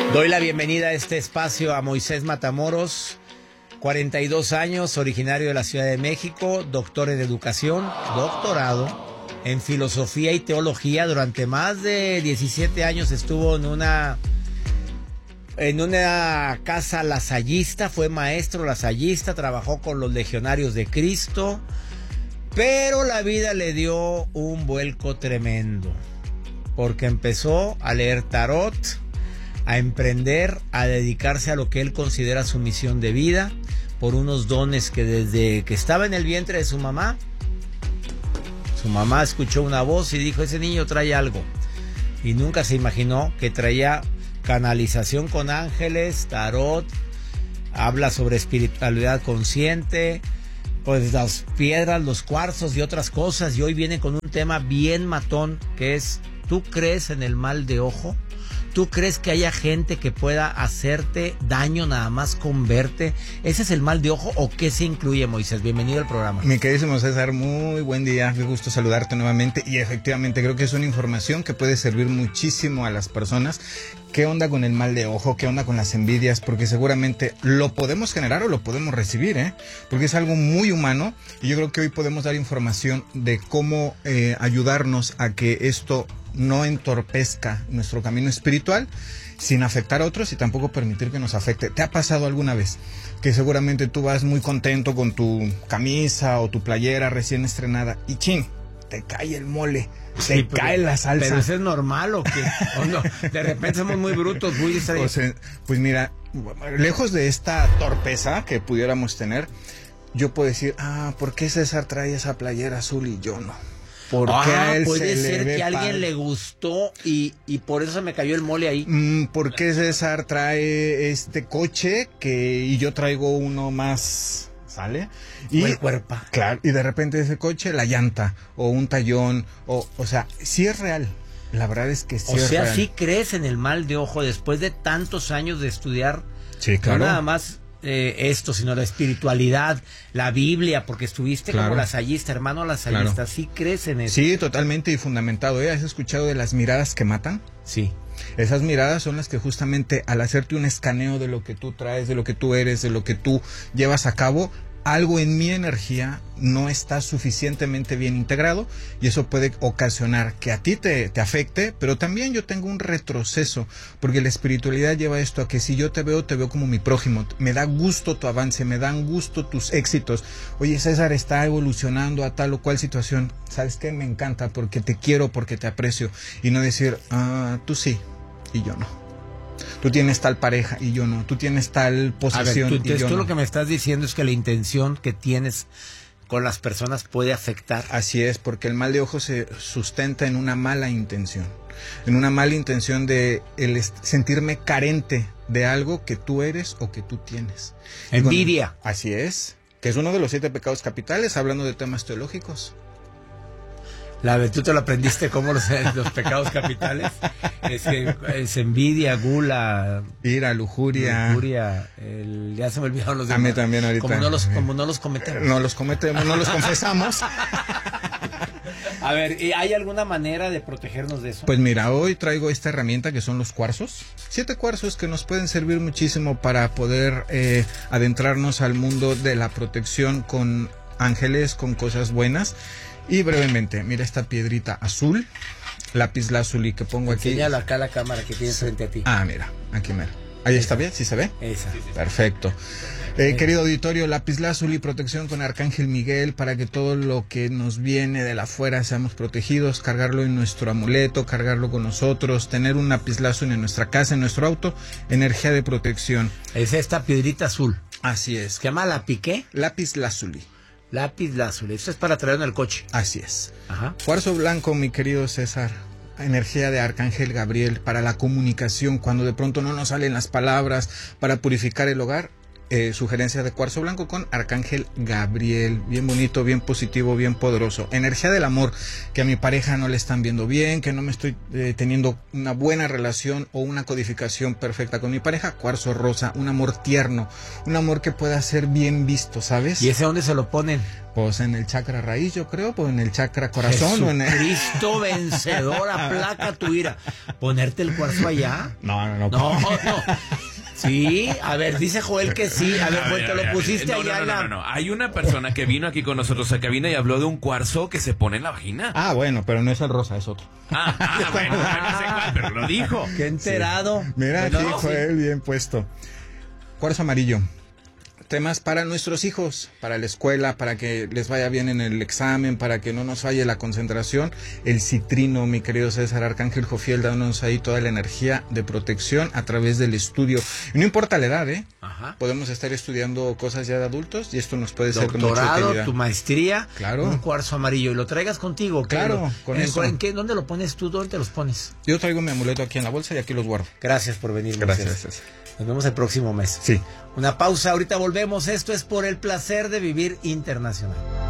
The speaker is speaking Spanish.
Doy la bienvenida a este espacio a Moisés Matamoros, 42 años, originario de la Ciudad de México, doctor en educación, doctorado en filosofía y teología. Durante más de 17 años estuvo en una casa lasallista, fue maestro lasallista, trabajó con los legionarios de Cristo, pero la vida le dio un vuelco tremendo, porque empezó a leer tarot, a emprender, a dedicarse a lo que él considera su misión de vida, por unos dones que desde que estaba en el vientre de su mamá escuchó una voz y dijo: ese niño trae algo. Y nunca se imaginó que traía canalización con ángeles, tarot, habla sobre espiritualidad consciente, pues las piedras, los cuarzos y otras cosas. Y hoy viene con un tema bien matón, que es: ¿tú crees en el mal de ojo? ¿Tú crees que haya gente que pueda hacerte daño nada más con verte? ¿Ese es el mal de ojo o qué se incluye, Moisés? Bienvenido al programa. Mi queridísimo César, muy buen día, qué gusto saludarte nuevamente. Y efectivamente creo que es una información que puede servir muchísimo a las personas. ¿Qué onda con el mal de ojo? ¿Qué onda con las envidias? Porque seguramente lo podemos generar o lo podemos recibir, porque es algo muy humano. Y yo creo que hoy podemos dar información de cómo ayudarnos a que esto no entorpezca nuestro camino espiritual sin afectar a otros y tampoco permitir que nos afecte. ¿Te ha pasado alguna vez que seguramente tú vas muy contento con tu camisa o tu playera recién estrenada y ¡chin!, te cae el mole, te cae la salsa? ¿Pero eso es normal o qué? ¿O no? De repente somos muy brutos, muy distraídos. O sea, pues mira, lejos de esta torpeza que pudiéramos tener, yo puedo decir: ¿por qué César trae esa playera azul y yo no? ¿Por qué a él puede se ser le ve que a alguien padre? le gustó y por eso se me cayó el mole ahí. ¿Por qué César trae este coche y yo traigo uno más, ¿sale? Y el cuerpo. Claro, y de repente ese coche, la llanta o un tallón, o sea, sí es real. La verdad es que sí es real. O sea, ¿sí crees en el mal de ojo después de tantos años de estudiar? Sí, claro. No nada más esto, sino la espiritualidad, la Biblia, porque estuviste como lasallista, hermano lasallista. Claro. ¿Sí crees en eso? Sí, totalmente, y fundamentado. ¿Has escuchado de las miradas que matan? Sí. Esas miradas son las que justamente al hacerte un escaneo de lo que tú traes, de lo que tú eres, de lo que tú llevas a cabo, algo en mi energía no está suficientemente bien integrado y eso puede ocasionar que a ti te afecte, pero también yo tengo un retroceso, porque la espiritualidad lleva esto a que si yo te veo como mi prójimo, me da gusto tu avance, me dan gusto tus éxitos. Oye, César está evolucionando a tal o cual situación, ¿sabes qué? Me encanta porque te quiero, porque te aprecio, y no decir: tú sí y yo no. Tú tienes tal pareja y yo no. Tú tienes tal posesión y yo no. Tú lo que me estás diciendo es que la intención que tienes con las personas puede afectar. Así es, porque el mal de ojo se sustenta en una mala intención. En una mala intención de sentirme carente de algo que tú eres o que tú tienes. Envidia. Así es, que es uno de los 7 pecados capitales, hablando de temas teológicos. ¿Tú te lo aprendiste como los pecados capitales? Es envidia, gula, ira, lujuria. Ya se me olvidaron los demás. A mí también ahorita. Como no los cometemos. No los cometemos, no los confesamos. A ver, ¿hay alguna manera de protegernos de eso? Pues mira, hoy traigo esta herramienta que son los cuarzos. 7 cuarzos que nos pueden servir muchísimo para poder adentrarnos al mundo de la protección con ángeles, con cosas buenas. Y brevemente, mira esta piedrita azul, lapislázuli que pongo aquí. Enséñala acá a la cámara que tienes frente a ti. Mira, aquí mira. Ahí está bien, ¿sí se ve? Esa. Perfecto. Querido auditorio, lapislázuli, protección con Arcángel Miguel, para que todo lo que nos viene de la afuera seamos protegidos, cargarlo en nuestro amuleto, cargarlo con nosotros, tener un lapislázuli en nuestra casa, en nuestro auto, energía de protección. Es esta piedrita azul. Así es. ¿Se llama lapiqué? Lapislázuli. Lapislázuli, esto es para traer en el coche. Así es. Ajá. Cuarzo blanco, mi querido César. Energía de Arcángel Gabriel para la comunicación, cuando de pronto no nos salen las palabras, para purificar el hogar. sugerencia de cuarzo blanco con Arcángel Gabriel. Bien bonito, bien positivo, bien poderoso. Energía del amor, que a mi pareja no le están viendo bien, que no me estoy teniendo una buena relación o una codificación perfecta con mi pareja. Cuarzo rosa, un amor tierno, un amor que pueda ser bien visto, ¿sabes? ¿Y ese dónde se lo ponen? Pues en el chakra raíz, yo creo, pues en el chakra corazón. O en el... Cristo vencedor, aplaca tu ira. ¿Ponerte el cuarzo allá? No. No. Sí, a ver, dice Joel que sí. A ver, pues te lo pusiste allá. No. Hay una persona que vino aquí con nosotros a cabina y habló de un cuarzo que se pone en la vagina. Ah, bueno, pero no es el rosa, es otro. Bueno, no sé cuál, pero lo dijo. Qué enterado. Sí. Mira, aquí Joel, bien puesto. Cuarzo amarillo. Temas para nuestros hijos, para la escuela, para que les vaya bien en el examen, para que no nos falle la concentración. El citrino, mi querido César, Arcángel Jofiel, dándonos ahí toda la energía de protección a través del estudio. Y no importa la edad, Ajá. Podemos estar estudiando cosas ya de adultos y esto nos puede ser de mucha doctorado, utilidad. tu maestría, claro. Un cuarzo amarillo y lo traigas contigo. Claro, con eso. ¿Dónde lo pones tú? ¿Dónde te los pones? Yo traigo mi amuleto aquí en la bolsa y aquí los guardo. Gracias por venir. Gracias. Nos vemos el próximo mes. Sí. Una pausa, ahorita volvemos. Esto es Por el Placer de Vivir Internacional.